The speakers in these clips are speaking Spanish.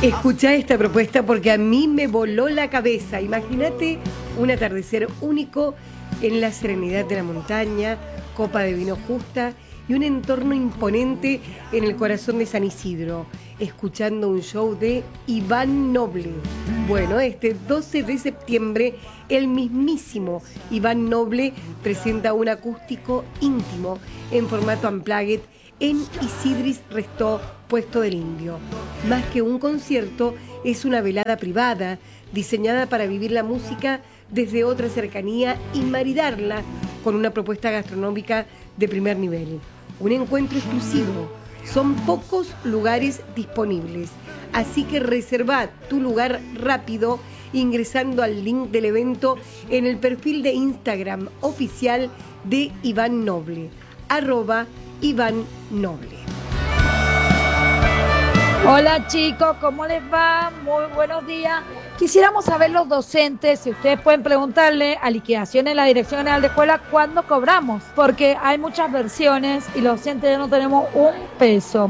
Escuchá esta propuesta porque a mí me voló la cabeza. Imagínate un atardecer único en la serenidad de la montaña, copa de vino justa y un entorno imponente en el corazón de San Isidro, escuchando un show de Iván Noble. Bueno, este 12 de septiembre, el mismísimo Iván Noble presenta un acústico íntimo en formato unplugged en Isidris Restó, Puesto del Indio. Más que un concierto, es una velada privada, diseñada para vivir la música desde otra cercanía y maridarla con una propuesta gastronómica de primer nivel. Un encuentro exclusivo. Son pocos lugares disponibles, así que reserva tu lugar rápido ingresando al link del evento en el perfil de Instagram oficial de Iván Noble, @Iván Noble. Hola chicos, ¿cómo les va? Muy buenos días. Quisiéramos saber los docentes, si ustedes pueden preguntarle a liquidación en la Dirección General de Escuela cuándo cobramos, porque hay muchas versiones y los docentes ya no tenemos un peso.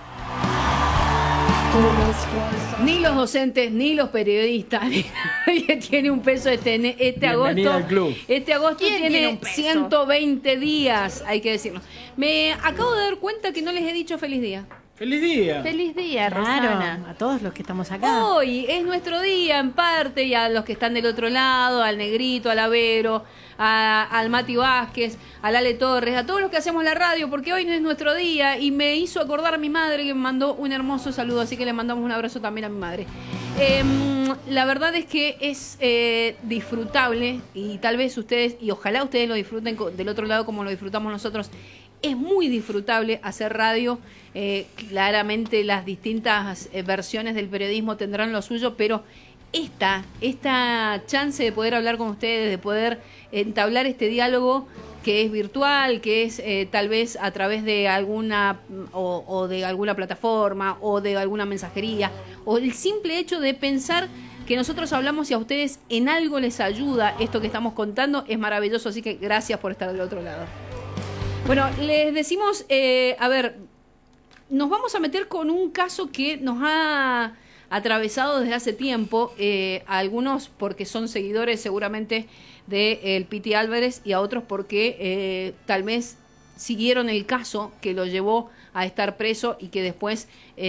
Ni los docentes, ni los periodistas, ni nadie tiene un peso este agosto. Al club. Este agosto tiene un peso? 120 días, hay que decirlo. Me acabo de dar cuenta que no les he dicho feliz día. ¡Feliz día! Feliz día, Claro, Rosana. a todos los que estamos acá. Hoy es nuestro día en parte, y a los que están del otro lado, al Negrito, al Avero, al Mati Vázquez, al Ale Torres, a todos los que hacemos la radio, porque hoy no es nuestro día, y me hizo acordar a mi madre que me mandó un hermoso saludo, así que le mandamos un abrazo también a mi madre. La verdad es que es disfrutable, y tal vez ustedes, y ojalá ustedes lo disfruten del otro lado como lo disfrutamos nosotros. Es muy disfrutable hacer radio. Claramente las distintas versiones del periodismo tendrán lo suyo, pero esta chance de poder hablar con ustedes, de poder entablar este diálogo que es virtual, que es tal vez a través de alguna o de alguna plataforma o de alguna mensajería, o el simple hecho de pensar que nosotros hablamos y a ustedes en algo les ayuda esto que estamos contando, es maravilloso, así que gracias por estar del otro lado. Bueno, les decimos, nos vamos a meter con un caso que nos ha atravesado desde hace tiempo, a algunos porque son seguidores seguramente del Piti Álvarez y a otros porque tal vez siguieron el caso que lo llevó a estar preso y que después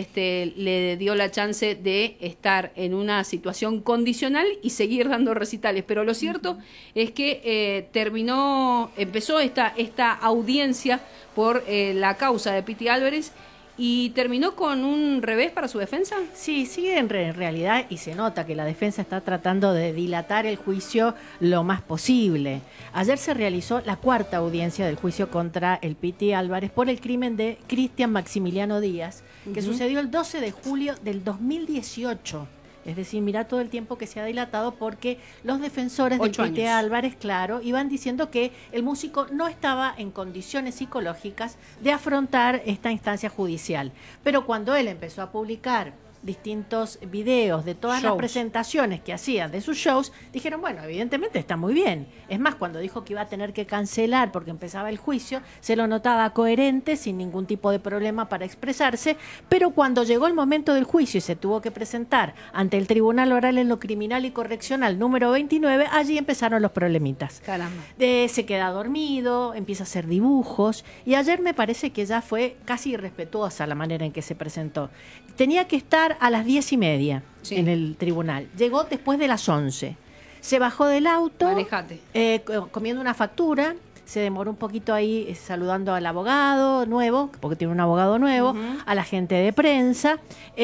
le dio la chance de estar en una situación condicional y seguir dando recitales. Pero lo cierto es que empezó esta audiencia por la causa de Piti Álvarez y terminó con un revés para su defensa. Sí, sigue en realidad y se nota que la defensa está tratando de dilatar el juicio lo más posible. Ayer se realizó la cuarta audiencia del juicio contra el Piti Álvarez por el crimen de Cristian Maximiliano Díaz, que sucedió el 12 de julio del 2018. Es decir, mira todo el tiempo que se ha dilatado porque los defensores del Piti Álvarez, claro, iban diciendo que el músico no estaba en condiciones psicológicas de afrontar esta instancia judicial. Pero cuando él empezó a publicar distintos videos de todas las presentaciones que hacían de sus shows, dijeron, bueno, evidentemente está muy bien. Es más, cuando dijo que iba a tener que cancelar porque empezaba el juicio, se lo notaba coherente, sin ningún tipo de problema para expresarse, pero cuando llegó el momento del juicio y se tuvo que presentar ante el Tribunal Oral en lo Criminal y Correccional número 29, allí empezaron los problemitas. Caramba. Se queda dormido, empieza a hacer dibujos, y ayer me parece que ya fue casi irrespetuosa la manera en que se presentó. Tenía que estar a las 10:30 en el tribunal. Llegó después de las 11. Se bajó del auto, comiendo una factura, se demoró un poquito ahí saludando al abogado nuevo, porque tiene un abogado nuevo, a la gente de prensa.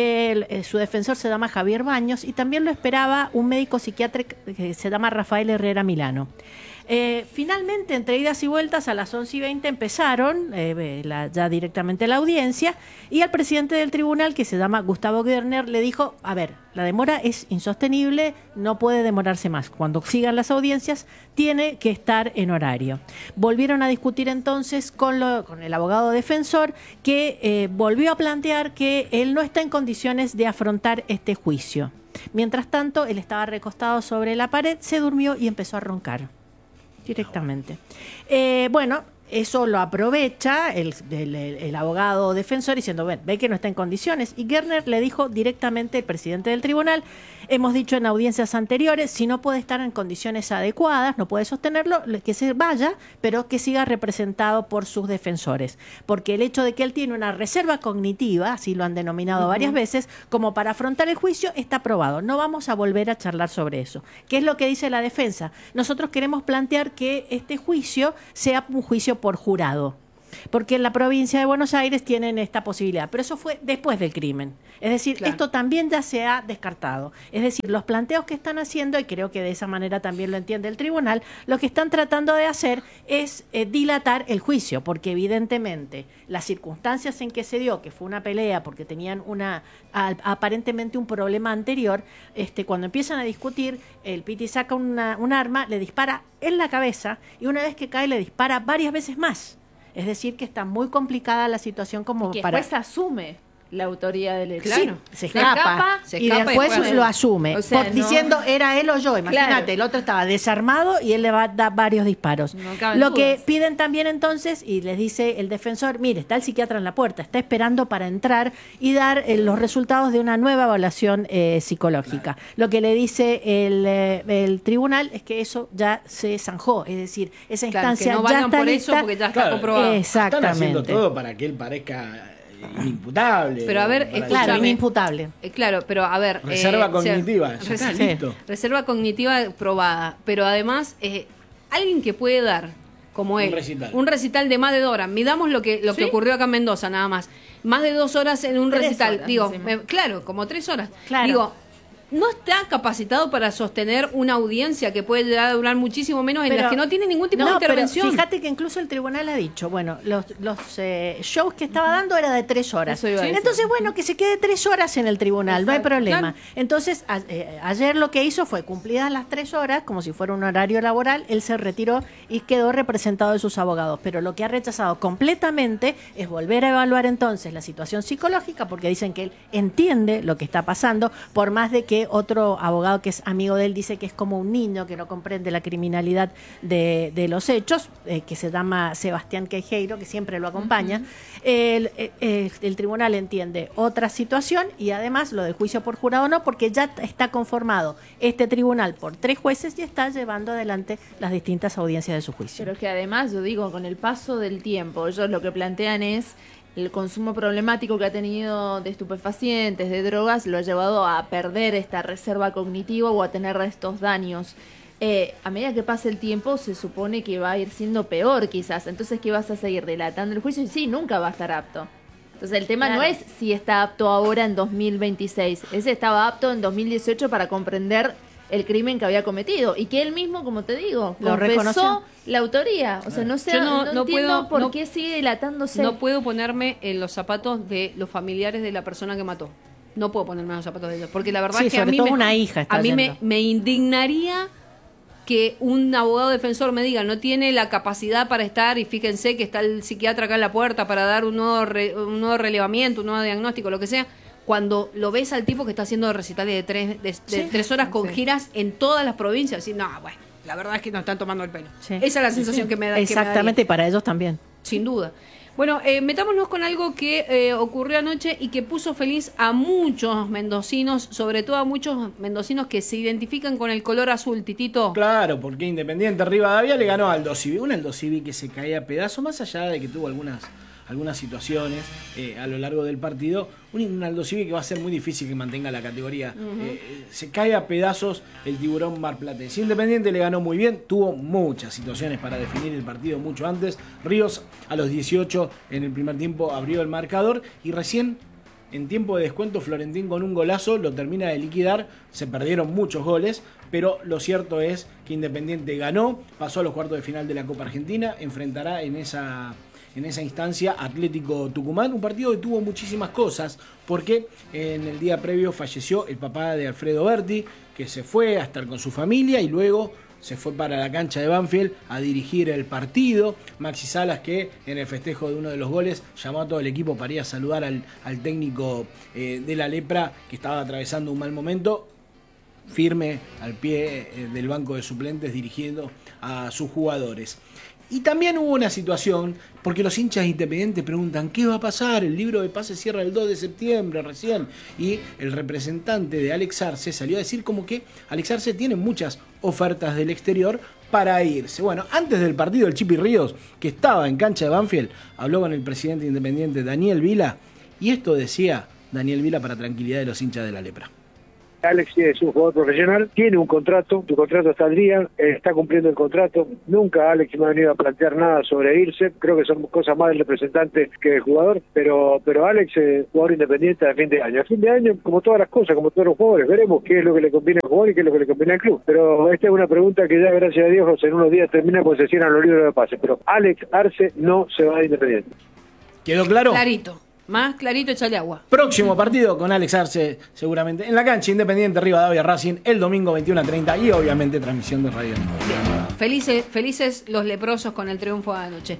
Su defensor se llama Javier Baños y también lo esperaba un médico psiquiatra que se llama Rafael Herrera Milano. Finalmente, entre idas y vueltas, a las 11:20 empezaron ya directamente la audiencia, y al presidente del tribunal, que se llama Gustavo Gerner, le dijo, a ver, la demora es insostenible, no puede demorarse más. Cuando sigan las audiencias, tiene que estar en horario. Volvieron a discutir entonces con el abogado defensor, que volvió a plantear que él no está en condiciones de afrontar este juicio. Mientras tanto, él estaba recostado sobre la pared, se durmió y empezó a roncar directamente. eso lo aprovecha el abogado defensor diciendo, ve que no está en condiciones. Y Gerner le dijo directamente al presidente del tribunal, hemos dicho en audiencias anteriores, si no puede estar en condiciones adecuadas, no puede sostenerlo, que se vaya, pero que siga representado por sus defensores. Porque el hecho de que él tiene una reserva cognitiva, así lo han denominado varias veces, como para afrontar el juicio, está probado. No vamos a volver a charlar sobre eso. ¿Qué es lo que dice la defensa? Nosotros queremos plantear que este juicio sea un juicio por jurado, porque en la provincia de Buenos Aires tienen esta posibilidad, pero eso fue después del crimen. Es decir, esto también ya se ha descartado. Es decir, los planteos que están haciendo, y creo que de esa manera también lo entiende el tribunal, lo que están tratando de hacer es dilatar el juicio, porque evidentemente las circunstancias en que se dio, que fue una pelea, porque tenían aparentemente un problema anterior, cuando empiezan a discutir, el Piti saca un arma, le dispara en la cabeza, y una vez que cae le dispara varias veces más. Es decir, que está muy complicada la situación como que para... después asume la autoría del hecho. Claro, se escapa y después lo asume, o sea, diciendo era él o yo. Imagínate, el otro estaba desarmado y él le va a dar varios disparos. Lo que piden también entonces, y les dice el defensor, mire, está el psiquiatra en la puerta, está esperando para entrar y dar los resultados de una nueva evaluación psicológica. Lo que le dice el tribunal es que eso ya se zanjó, es decir, esa instancia que no ya vayan está por lista. eso porque ya está comprobado. Exactamente. Están haciendo todo para que él parezca inimputable. Pero a ver, Claro, inimputable. Claro, pero a ver... Reserva cognitiva, ya está, listo. Reserva cognitiva probada, pero además, alguien que puede dar, como él, un recital de más de 2 horas, midamos lo que ocurrió acá en Mendoza nada más, más de 2 horas en un 3 recital, horas, digo, claro, como 3 horas, claro. Digo, no está capacitado para sostener una audiencia que puede llegar a durar muchísimo menos, en las que no tiene ningún tipo de intervención. Pero fíjate que incluso el tribunal ha dicho, bueno, los shows que estaba dando era de 3 horas. Entonces, bueno, que se quede 3 horas en el tribunal, no hay problema. Entonces, ayer lo que hizo fue, cumplidas las 3 horas, como si fuera un horario laboral, él se retiró y quedó representado de sus abogados. Pero lo que ha rechazado completamente es volver a evaluar entonces la situación psicológica, porque dicen que él entiende lo que está pasando, por más de que otro abogado que es amigo de él dice que es como un niño que no comprende la criminalidad de los hechos, que se llama Sebastián Queijeiro, que siempre lo acompaña. El tribunal entiende otra situación y además lo del juicio por jurado no, porque ya está conformado este tribunal por 3 jueces y está llevando adelante las distintas audiencias de su juicio. Pero que además, yo digo, con el paso del tiempo, ellos lo que plantean es el consumo problemático que ha tenido de estupefacientes, de drogas, lo ha llevado a perder esta reserva cognitiva o a tener estos daños. A medida que pase el tiempo se supone que va a ir siendo peor quizás. Entonces, ¿qué vas a seguir dilatando el juicio? Y sí, nunca va a estar apto. Entonces el tema no es si está apto ahora en 2026. Ese estaba apto en 2018 para comprender el crimen que había cometido y que él mismo, como te digo, lo confesó reconoció. La autoría. O sea, no entiendo por qué sigue dilatándose. No puedo ponerme en los zapatos de los familiares de la persona que mató. No puedo ponerme en los zapatos de ellos, porque la verdad es que a mí una hija está me indignaría que un abogado defensor me diga no tiene la capacidad para estar, y fíjense que está el psiquiatra acá en la puerta para dar un nuevo relevamiento, un nuevo diagnóstico, lo que sea, cuando lo ves al tipo que está haciendo recitales de 3 horas con giras en todas las provincias, y no, bueno, la verdad es que nos están tomando el pelo. Esa es la sensación que me da. Exactamente, y para ellos también. Sin duda. Bueno, metámonos con algo que ocurrió anoche y que puso feliz a muchos mendocinos, sobre todo a muchos mendocinos que se identifican con el color azul, Titito. Claro, porque Independiente Rivadavia le ganó a Aldo Civi, un Aldo Civi que se caía a pedazos, más allá de que tuvo algunas situaciones a lo largo del partido, un Aldo Civi que va a ser muy difícil que mantenga la categoría. Se cae a pedazos el tiburón marplatense. Independiente le ganó muy bien, tuvo muchas situaciones para definir el partido mucho antes. Ríos a los 18 en el primer tiempo abrió el marcador y recién en tiempo de descuento Florentín con un golazo lo termina de liquidar. Se perdieron muchos goles, pero lo cierto es que Independiente ganó, pasó a los cuartos de final de la Copa Argentina, enfrentará en esa instancia Atlético Tucumán, un partido que tuvo muchísimas cosas, porque en el día previo falleció el papá de Alfredo Berti, que se fue a estar con su familia y luego se fue para la cancha de Banfield a dirigir el partido. Maxi Salas, que en el festejo de uno de los goles llamó a todo el equipo para ir a saludar al técnico de la Lepra, que estaba atravesando un mal momento, firme al pie del banco de suplentes dirigiendo a sus jugadores. Y también hubo una situación, porque los hinchas independientes preguntan, ¿qué va a pasar? El libro de pases cierra el 2 de septiembre recién. Y el representante de Alex Arce salió a decir como que Alex Arce tiene muchas ofertas del exterior para irse. Bueno, antes del partido, el Chipi Ríos, que estaba en cancha de Banfield, habló con el presidente independiente Daniel Vila, y esto decía Daniel Vila para tranquilidad de los hinchas de la Lepra. Alex es un jugador profesional, tiene un contrato, su contrato está al día, está cumpliendo el contrato. Nunca Alex me ha venido a plantear nada sobre irse, creo que son cosas más del representante que del jugador, pero Alex es jugador independiente a fin de año. A fin de año, como todas las cosas, como todos los jugadores, veremos qué es lo que le conviene al jugador y qué es lo que le conviene al club. Pero esta es una pregunta que ya, gracias a Dios, en unos días termina porque se cierran los libros de pases. Pero Alex Arce no se va de Independiente. ¿Quedó claro? Clarito. Más clarito, echale agua. Próximo partido con Alex Arce, seguramente, en la cancha Independiente Rivadavia Racing, el domingo 21:30 y obviamente transmisión de Radio Nico. Felices los leprosos con el triunfo de anoche.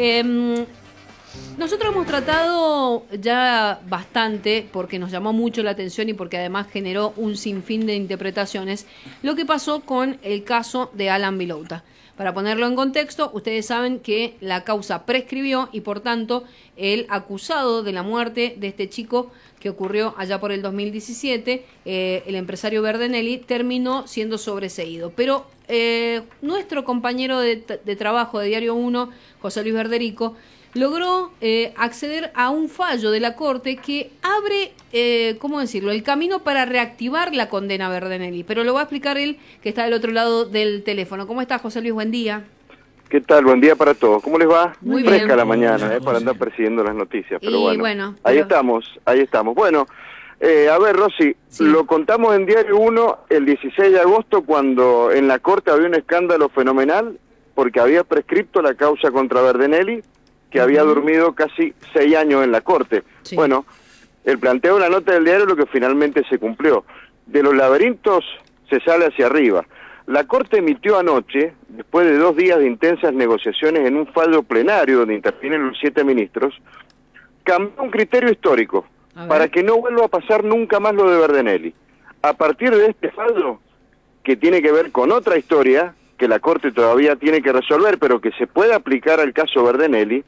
Nosotros hemos tratado ya bastante, porque nos llamó mucho la atención y porque además generó un sinfín de interpretaciones, lo que pasó con el caso de Alan Vilouta. Para ponerlo en contexto, ustedes saben que la causa prescribió y por tanto el acusado de la muerte de este chico que ocurrió allá por el 2017, el empresario Verdenelli, terminó siendo sobreseído. Pero nuestro compañero de trabajo de Diario 1, José Luis Verderico, logró acceder a un fallo de la Corte que abre, ¿cómo decirlo?, el camino para reactivar la condena a Verdenelli. Pero lo va a explicar él, que está del otro lado del teléfono. ¿Cómo está, José Luis? Buen día. ¿Qué tal? Buen día para todos. ¿Cómo les va? Muy fresca bien. la mañana, para andar persiguiendo las noticias. Pero Y bueno, ahí estamos. Bueno, a ver, Rosy, sí. Lo contamos en Diario 1 el 16 de agosto cuando en la Corte había un escándalo fenomenal porque había prescripto la causa contra Verdenelli, que había dormido casi 6 años en la Corte. Sí. Bueno, el planteo de la nota del diario es lo que finalmente se cumplió. De los laberintos se sale hacia arriba. La Corte emitió anoche, después de 2 días de intensas negociaciones en un fallo plenario donde intervienen los 7 ministros, cambió un criterio histórico para que no vuelva a pasar nunca más lo de Verdenelli. A partir de este fallo, que tiene que ver con otra historia, que la Corte todavía tiene que resolver, pero que se puede aplicar al caso Verdenelli,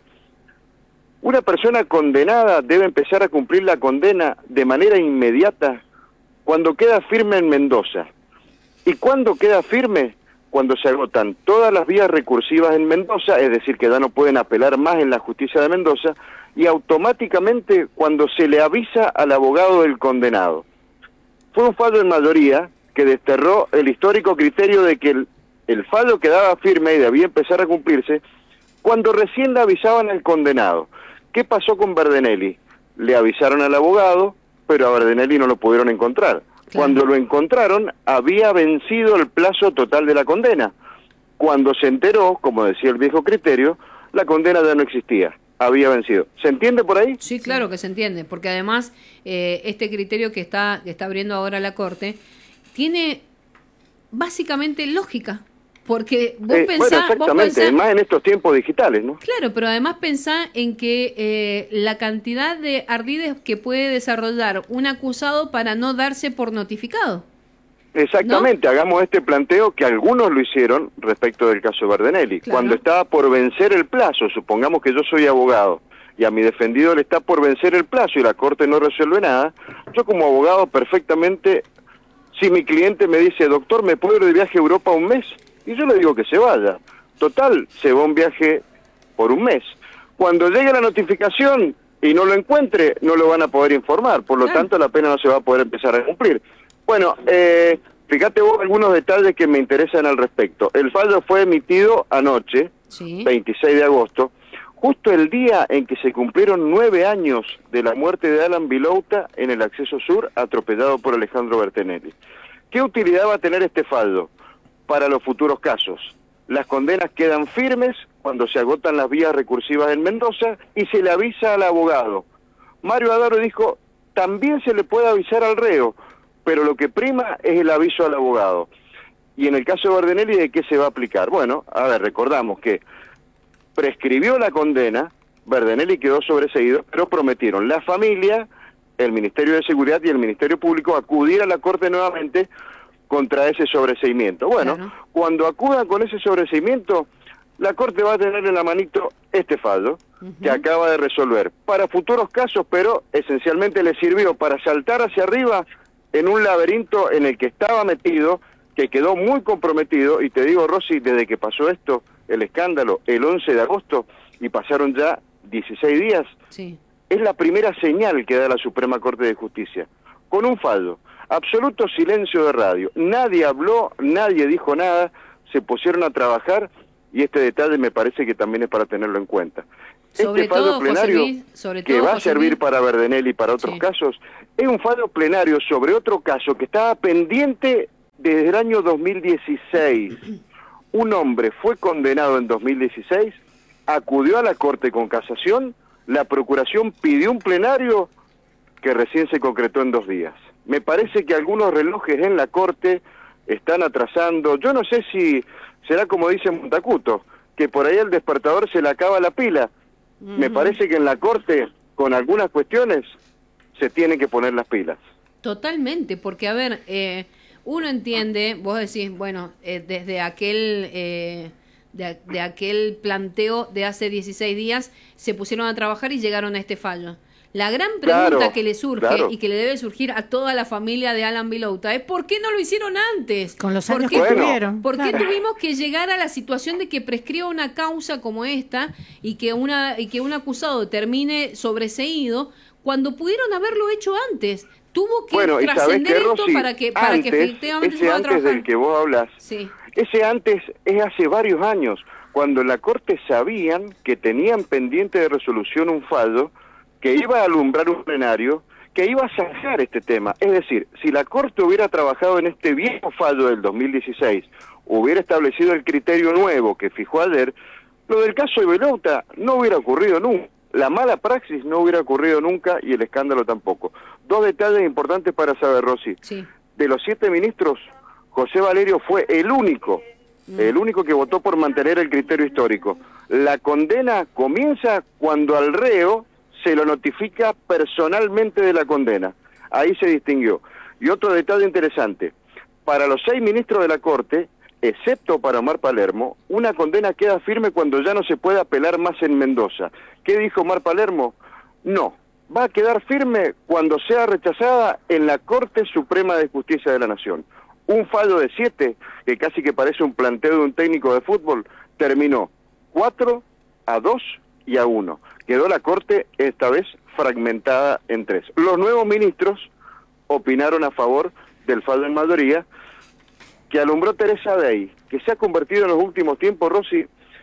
una persona condenada debe empezar a cumplir la condena de manera inmediata cuando queda firme en Mendoza. ¿Y cuándo queda firme? Cuando se agotan todas las vías recursivas en Mendoza, es decir, que ya no pueden apelar más en la justicia de Mendoza, y automáticamente cuando se le avisa al abogado del condenado. Fue un fallo en mayoría que desterró el histórico criterio de que el fallo quedaba firme y debía empezar a cumplirse cuando recién le avisaban al condenado. ¿Qué pasó con Verdenelli? Le avisaron al abogado, pero a Verdenelli no lo pudieron encontrar. Claro. Cuando lo encontraron, había vencido el plazo total de la condena. Cuando se enteró, como decía el viejo criterio, la condena ya no existía, había vencido. ¿Se entiende por ahí? Sí, claro que se entiende, porque además este criterio que está abriendo ahora la Corte tiene básicamente lógica. Porque vos pensás... exactamente, más en estos tiempos digitales, ¿no? Claro, pero además pensá en que la cantidad de ardides que puede desarrollar un acusado para no darse por notificado. Exactamente, ¿no? Hagamos este planteo que algunos lo hicieron respecto del caso Verdenelli. Claro. Cuando estaba por vencer el plazo, supongamos que yo soy abogado y a mi defendido le está por vencer el plazo y la Corte no resuelve nada, yo como abogado perfectamente, si mi cliente me dice, doctor, ¿me puedo ir de viaje a Europa un mes? Y yo le digo que se vaya. Total, se va un viaje por un mes. Cuando llegue la notificación y no lo encuentre, no lo van a poder informar. Por lo tanto, la pena no se va a poder empezar a cumplir. Bueno, fíjate vos algunos detalles que me interesan al respecto. El fallo fue emitido anoche, 26 de agosto, justo el día en que se cumplieron 9 años de la muerte de Alan Vilouta en el acceso sur, atropellado por Alejandro Bertinelli. ¿Qué utilidad va a tener este fallo para los futuros casos? Las condenas quedan firmes cuando se agotan las vías recursivas en Mendoza y se le avisa al abogado. Mario Adaro dijo, también se le puede avisar al reo, pero lo que prima es el aviso al abogado. Y en el caso de Verdenelli, ¿de qué se va a aplicar? Bueno, a ver, recordamos que prescribió la condena, Verdenelli quedó sobreseído, pero prometieron la familia, el Ministerio de Seguridad y el Ministerio Público acudir a la Corte nuevamente contra ese sobreseimiento. Bueno, cuando acudan con ese sobreseimiento, la Corte va a tener en la manito este fallo que acaba de resolver para futuros casos, pero esencialmente le sirvió para saltar hacia arriba en un laberinto en el que estaba metido, que quedó muy comprometido, y te digo, Rosy, desde que pasó esto, el escándalo, el 11 de agosto, y pasaron ya 16 días, es la primera señal que da la Suprema Corte de Justicia, con un fallo, absoluto silencio de radio, nadie habló, nadie dijo nada, se pusieron a trabajar, y este detalle me parece que también es para tenerlo en cuenta. Sobre Este fallo todo, plenario, José Luis, que va a servir para Verdenelli y para otros casos, es un fallo plenario sobre otro caso que estaba pendiente desde el año 2016. Un hombre fue condenado en 2016, acudió a la Corte con casación, la Procuración pidió un plenario que recién se concretó en 2 días. Me parece que algunos relojes en la Corte están atrasando. Yo no sé si será como dice Montacuto, que por ahí el despertador se le acaba la pila. Me parece que en la Corte, con algunas cuestiones, se tienen que poner las pilas. Totalmente, porque a ver, uno entiende, vos decís, bueno, desde aquel de aquel planteo de hace 16 días se pusieron a trabajar y llegaron a este fallo. La gran pregunta que le surge y que le debe surgir a toda la familia de Alan Vilouta es ¿por qué no lo hicieron antes? Con los años que tuvieron. ¿Por qué tuvimos que llegar a la situación de que prescriba una causa como esta y que un acusado termine sobreseído cuando pudieron haberlo hecho antes? Tuvo que trascender esto, Rosy, para que efectivamente se pueda trabajar. Ese antes del que vos hablas, ese antes es hace varios años, cuando en la Corte sabían que tenían pendiente de resolución un fallo que iba a alumbrar un plenario, que iba a zanjar este tema. Es decir, si la Corte hubiera trabajado en este viejo fallo del 2016, hubiera establecido el criterio nuevo que fijó ayer, lo del caso de Vilouta no hubiera ocurrido nunca. La mala praxis no hubiera ocurrido nunca y el escándalo tampoco. 2 detalles importantes para saber, Rosy. De los 7 ministros, José Valerio fue el único que votó por mantener el criterio histórico. La condena comienza cuando al reo se lo notifica personalmente de la condena. Ahí se distinguió. Y otro detalle interesante, para los 6 ministros de la Corte, excepto para Omar Palermo, una condena queda firme cuando ya no se puede apelar más en Mendoza. ¿Qué dijo Omar Palermo? No, va a quedar firme cuando sea rechazada en la Corte Suprema de Justicia de la Nación. Un fallo de 7, que casi que parece un planteo de un técnico de fútbol, terminó 4-2 y 1. Quedó la Corte esta vez fragmentada en 3. Los nuevos ministros opinaron a favor del fallo en mayoría que alumbró Teresa Day, que se ha convertido en los últimos tiempos, Rosy,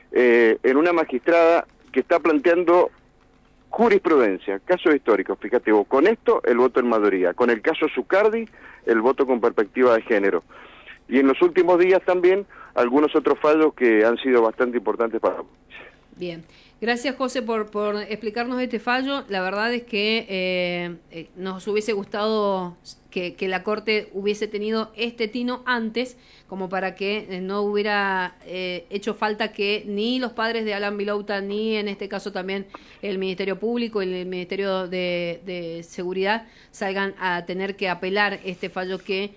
en una magistrada que está planteando jurisprudencia, casos históricos, fíjate vos, con esto el voto en mayoría, con el caso Zucardi el voto con perspectiva de género. Y en los últimos días también algunos otros fallos que han sido bastante importantes para... Bien. Gracias, José, por explicarnos este fallo. La verdad es que nos hubiese gustado que la Corte hubiese tenido este tino antes, como para que no hubiera hecho falta que ni los padres de Alan Vilouta, ni en este caso también el Ministerio Público y el Ministerio de Seguridad salgan a tener que apelar este fallo que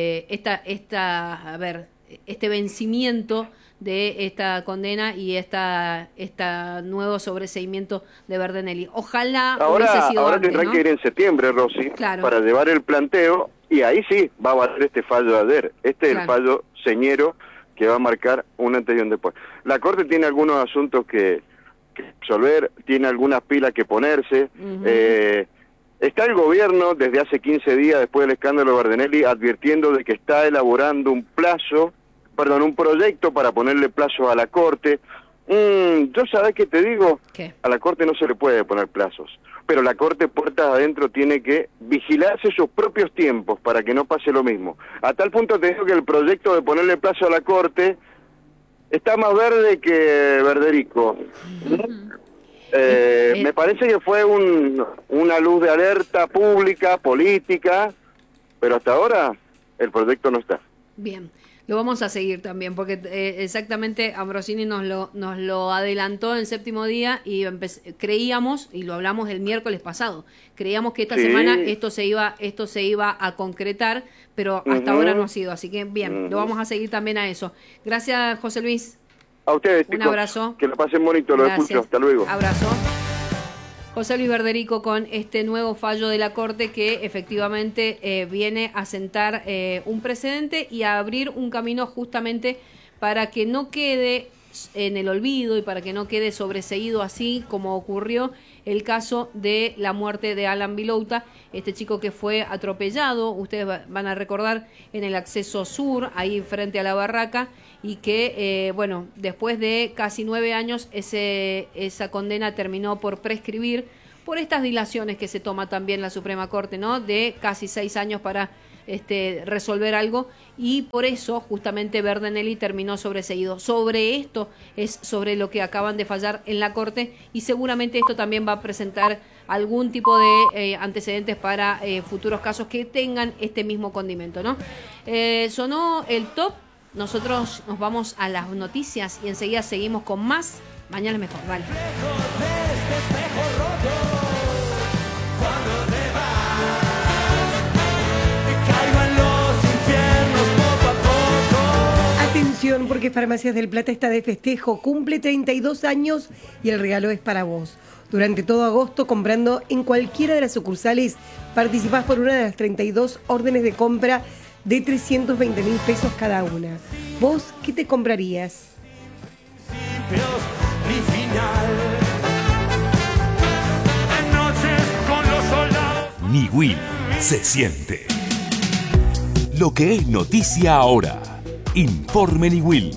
este vencimiento de esta condena y esta nuevo sobreseimiento de Verdenelli. Ojalá hubiese sido ahora antes, tendrá ¿no? que ir en septiembre, Rosy, para llevar el planteo, y ahí sí va a valer este fallo de ayer. Este es el fallo señero que va a marcar un antes y un después. La Corte tiene algunos asuntos que resolver, tiene algunas pilas que ponerse. Está el gobierno desde hace 15 días, después del escándalo de Verdenelli, advirtiendo de que está elaborando un proyecto para ponerle plazo a la Corte. Yo sabés qué te digo, a la Corte no se le puede poner plazos, pero la Corte puertas adentro tiene que vigilarse sus propios tiempos para que no pase lo mismo. A tal punto te digo que el proyecto de ponerle plazo a la Corte está más verde que verderico. Me parece que fue una luz de alerta pública, política, pero hasta ahora el proyecto no está. Bien. Lo vamos a seguir también, porque exactamente Ambrosini nos lo adelantó en Séptimo Día y creíamos, y lo hablamos el miércoles pasado, creíamos que esta semana esto se iba a concretar, pero hasta ahora no ha sido, así que bien, lo vamos a seguir también a eso. Gracias, José Luis. A ustedes, Un chicos. abrazo. Que lo pasen bonito, lo Gracias. escucho. Hasta luego. Abrazo. José Luis Verderico con este nuevo fallo de la Corte que efectivamente viene a sentar un precedente y a abrir un camino justamente para que no quede en el olvido y para que no quede sobreseído así como ocurrió el caso de la muerte de Alan Vilouta, este chico que fue atropellado, ustedes van a recordar, en el acceso sur, ahí frente a la barraca, y que, bueno, después de casi 9 años esa condena terminó por prescribir por estas dilaciones que se toma también la Suprema Corte, ¿no? De casi 6 años para resolver algo, y por eso justamente Verdenelli terminó sobreseído. Sobre esto es sobre lo que acaban de fallar en la Corte, y seguramente esto también va a presentar algún tipo de antecedentes para futuros casos que tengan este mismo condimento, ¿no? Sonó el top, nosotros nos vamos a las noticias y enseguida seguimos con más. Mañana es mejor, vale. Atención, porque Farmacias del Plata está de festejo, cumple 32 años y el regalo es para vos. Durante todo agosto, comprando en cualquiera de las sucursales, participás por una de las 32 órdenes de compra de 320.000 pesos cada una. ¿Vos qué te comprarías? Niwil se siente. Lo que es noticia ahora. Informe Niwil.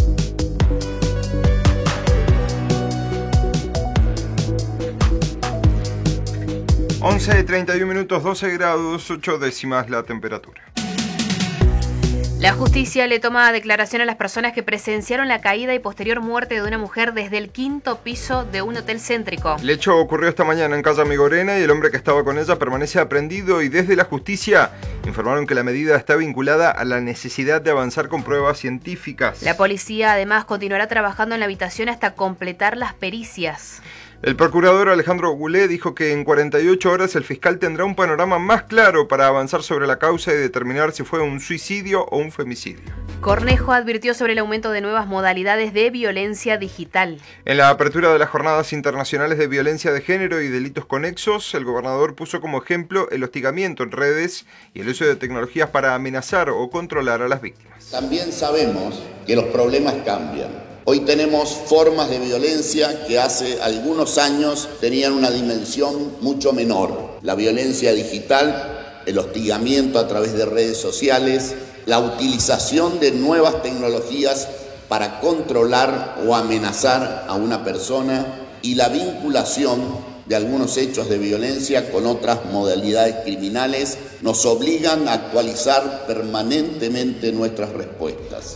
Once 31 minutos, 12 grados, 8 décimas la temperatura. La justicia le toma declaración a las personas que presenciaron la caída y posterior muerte de una mujer desde el 5º piso de un hotel céntrico. El hecho ocurrió esta mañana en calle Migorena y el hombre que estaba con ella permanece aprehendido, y desde la justicia informaron que la medida está vinculada a la necesidad de avanzar con pruebas científicas. La policía además continuará trabajando en la habitación hasta completar las pericias. El procurador Alejandro Goulet dijo que en 48 horas el fiscal tendrá un panorama más claro para avanzar sobre la causa y determinar si fue un suicidio o un femicidio. Cornejo advirtió sobre el aumento de nuevas modalidades de violencia digital. En la apertura de las Jornadas Internacionales de Violencia de Género y Delitos Conexos, el gobernador puso como ejemplo el hostigamiento en redes y el uso de tecnologías para amenazar o controlar a las víctimas. También sabemos que los problemas cambian. Hoy tenemos formas de violencia que hace algunos años tenían una dimensión mucho menor. La violencia digital, el hostigamiento a través de redes sociales, la utilización de nuevas tecnologías para controlar o amenazar a una persona y la vinculación de algunos hechos de violencia con otras modalidades criminales nos obligan a actualizar permanentemente nuestras respuestas.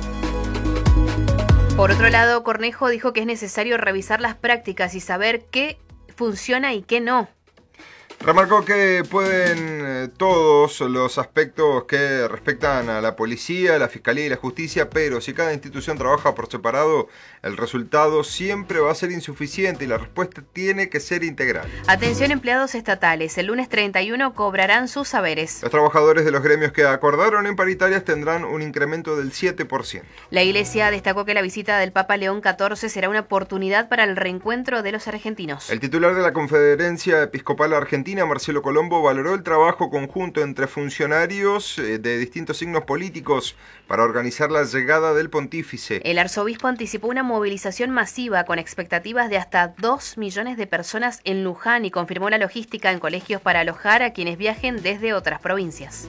Por otro lado, Cornejo dijo que es necesario revisar las prácticas y saber qué funciona y qué no. Remarcó que pueden todos los aspectos que respectan a la policía, la fiscalía y la justicia, pero si cada institución trabaja por separado, el resultado siempre va a ser insuficiente y la respuesta tiene que ser integral. Atención, empleados estatales, el lunes 31 cobrarán sus saberes. Los trabajadores de los gremios que acordaron en paritarias tendrán un incremento del 7%. La Iglesia destacó que la visita del Papa León XIV será una oportunidad para el reencuentro de los argentinos. El titular de la Conferencia Episcopal Argentina, Marcelo Colombo, valoró el trabajo conjunto entre funcionarios de distintos signos políticos para organizar la llegada del pontífice. El arzobispo anticipó una movilización masiva con expectativas de hasta 2 millones de personas en Luján y confirmó la logística en colegios para alojar a quienes viajen desde otras provincias.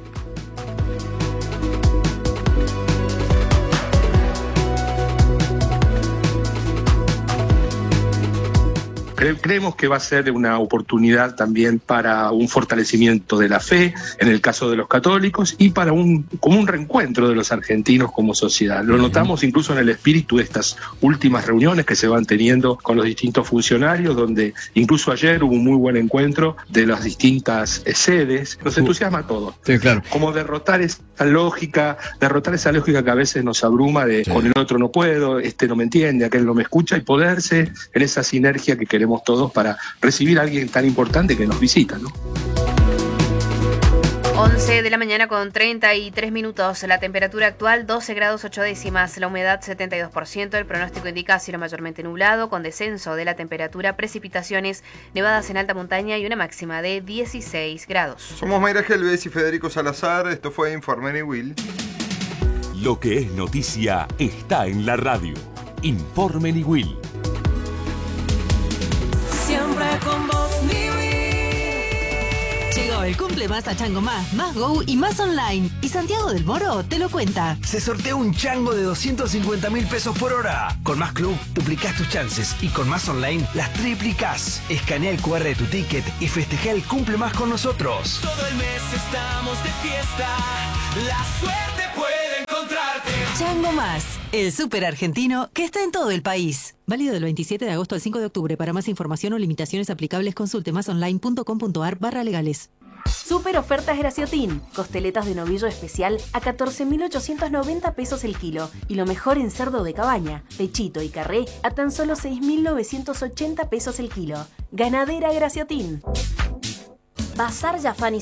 Creemos que va a ser una oportunidad también para un fortalecimiento de la fe, en el caso de los católicos, y para como un reencuentro de los argentinos como sociedad. Lo notamos incluso en el espíritu de estas últimas reuniones que se van teniendo con los distintos funcionarios, donde incluso ayer hubo un muy buen encuentro de las distintas sedes. Nos entusiasma a todos. Sí, claro. Como derrotar esa lógica que a veces nos abruma de con el otro no puedo, este no me entiende, aquel no me escucha, y poderse en esa sinergia que queremos todos para recibir a alguien tan importante que nos visita, ¿no? 11 de la mañana con 33 minutos. La temperatura actual 12 grados 8 décimas. La humedad 72%. El pronóstico indica cielo mayormente nublado con descenso de la temperatura, precipitaciones, nevadas en alta montaña y una máxima de 16 grados. Somos Mayra Helves y Federico Salazar. Esto fue Informe Niwil. Lo que es noticia está en la radio. Informe Niwil. Siempre con vos, Llegó el cumple más a Chango Más Go y más online. Y Santiago del Moro te lo cuenta. Se sortea un chango de 250.000 pesos por hora. Con Más Club duplicás tus chances y con Más Online las triplicás. Escanea el QR de tu ticket y festeja el cumple más con nosotros. Todo el mes estamos de fiesta. La suerte puede encontrarte. Chango Más, el súper argentino que está en todo el país. Válido del 27 de agosto al 5 de octubre. Para más información o limitaciones aplicables, consulte masonline.com.ar/legales. Super ofertas Graciotin. Costeletas de novillo especial a 14.890 pesos el kilo. Y lo mejor en cerdo de cabaña, pechito y carré a tan solo 6.980 pesos el kilo. Ganadera Graciotin. Bazar Jafani